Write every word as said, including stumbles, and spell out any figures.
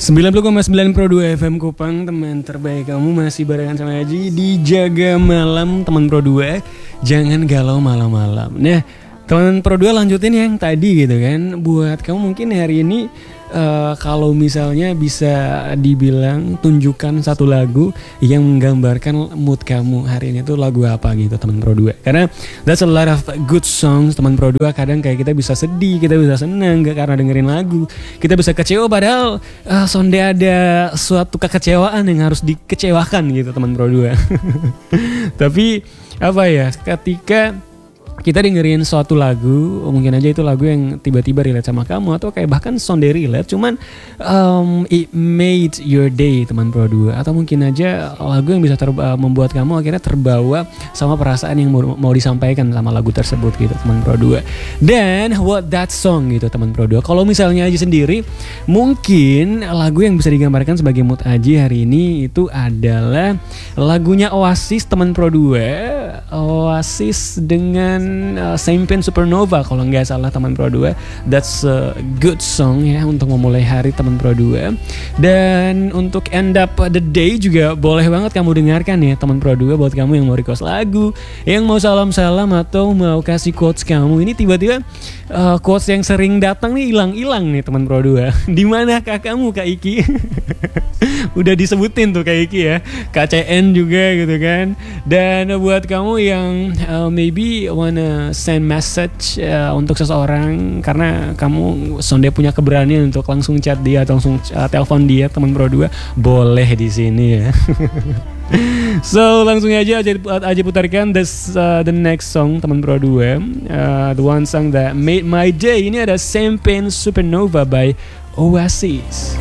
sembilan puluh koma sembilan Pro dua F M Kupang, teman terbaik kamu masih barengan sama Aji di Jaga Malam teman Pro dua. Jangan galau malam-malam. Nah, teman Pro dua lanjutin yang tadi gitu kan. Buat kamu mungkin hari ini uh, kalau misalnya bisa dibilang tunjukkan satu lagu yang menggambarkan mood kamu hari ini tuh lagu apa gitu teman Pro dua. Karena that's a lot of good songs teman Pro dua. Kadang kayak kita bisa sedih, kita bisa senang gak karena dengerin lagu. Kita bisa kecewa padahal uh, sonde ada suatu kekecewaan yang harus dikecewakan gitu teman Pro dua. Tapi apa ya, ketika kita dengerin suatu lagu, mungkin aja itu lagu yang tiba-tiba relate sama kamu atau kayak bahkan sonde relate, cuman um, it made your day teman Pro dua. Atau mungkin aja lagu yang bisa ter- membuat kamu akhirnya terbawa sama perasaan yang mau, mau disampaikan sama lagu tersebut gitu teman Pro dua. Dan what that song gitu teman Pro dua. Kalau misalnya Aji sendiri, mungkin lagu yang bisa digambarkan sebagai mood Aji hari ini itu adalah lagunya Oasis teman Pro dua. Oasis dengan Uh, Champagne Supernova kalau nggak salah teman Pro dua. That's a good song ya untuk memulai hari teman Pro dua. Dan untuk end up the day juga boleh banget kamu dengarkan ya teman Pro dua. Buat kamu yang mau request lagu, yang mau salam-salam atau mau kasih quotes kamu. Ini tiba-tiba uh, quotes yang sering datang nih hilang-hilang nih teman Pro dua. Di manakah kamu Kak Iki? Udah disebutin tuh Kak Iki ya, K C N juga gitu kan. Dan buat kamu yang uh, maybe wanna send message uh, untuk seseorang karena kamu sonde punya keberanian untuk langsung chat dia atau langsung uh, telepon dia teman Pro dua, boleh di sini ya. So langsung aja aja, aja putarkan this, uh, the next song teman Pro dua, uh, the one song that made my day. Ini ada Champagne Supernova by Oasis.